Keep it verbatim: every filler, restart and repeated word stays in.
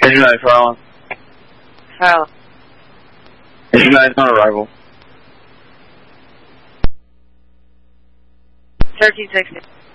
United for Island. How? United on arrival. thirteen sixty.